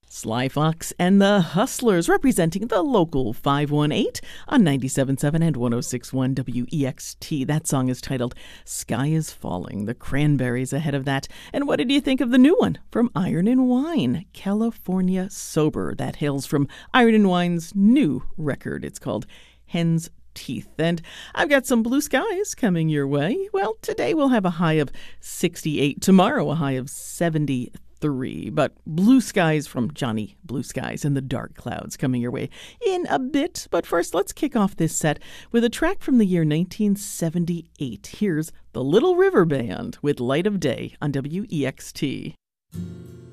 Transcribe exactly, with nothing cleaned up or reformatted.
Sly Fox and the Hustlers representing the local five one eight on ninety-seven point seven and one oh six point one W E X T. That song is titled Sky is Falling. The Cranberries ahead of that. And what did you think of the new one from Iron and Wine, California Sober? That hails from Iron and Wine's new record. It's called Hen's Teeth. And I've got some blue skies coming your way. Well, today we'll have a high of sixty-eight. Tomorrow a high of seventy-three. Three, but blue skies from Johnny Blue Skies and the Dark Clouds coming your way in a bit. But first, let's kick off this set with a track from the year nineteen seventy-eight. Here's the Little River Band with Light of Day on W E X T.